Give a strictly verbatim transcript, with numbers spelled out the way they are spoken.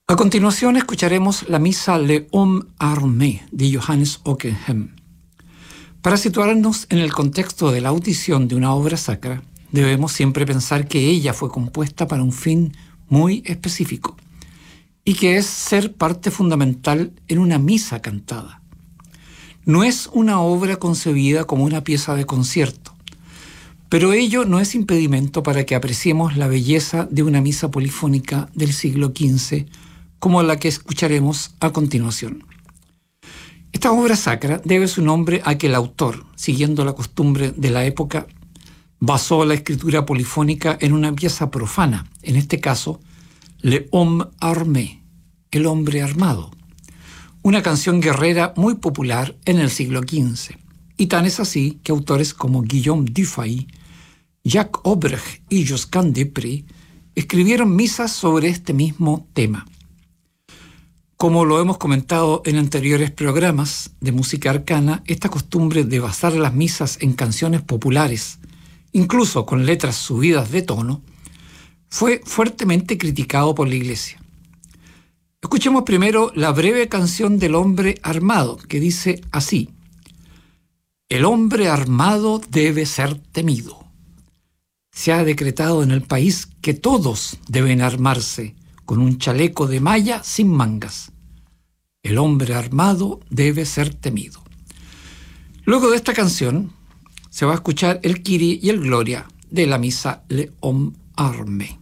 A continuación escucharemos la misa Le Homme Armé de Johannes Ockeghem. Para situarnos en el contexto de la audición de una obra sacra, debemos siempre pensar que ella fue compuesta para un fin muy específico y que es ser parte fundamental en una misa cantada. No es una obra concebida como una pieza de concierto, pero ello no es impedimento para que apreciemos la belleza de una misa polifónica del siglo quince, como la que escucharemos a continuación. Esta obra sacra debe su nombre a que el autor, siguiendo la costumbre de la época, basó la escritura polifónica en una pieza profana, en este caso, Le Homme Armé, el hombre armado, una canción guerrera muy popular en el siglo quince, y tan es así que autores como Guillaume Dufay, Jacques Aubre y Josquin des Prez escribieron misas sobre este mismo tema. Como lo hemos comentado en anteriores programas de música arcana, esta costumbre de basar las misas en canciones populares, incluso con letras subidas de tono, fue fuertemente criticado por la Iglesia. Escuchemos primero la breve canción del hombre armado, que dice así: El hombre armado debe ser temido. Se ha decretado en el país que todos deben armarse con un chaleco de malla sin mangas. El hombre armado debe ser temido. Luego de esta canción se va a escuchar el Kyrie y el Gloria de la misa Le Homme Armé.